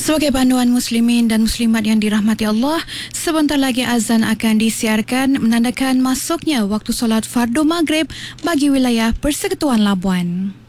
Sebagai panduan muslimin dan muslimat yang dirahmati Allah, sebentar lagi azan akan disiarkan menandakan masuknya waktu solat fardu maghrib bagi wilayah Persekutuan Labuan.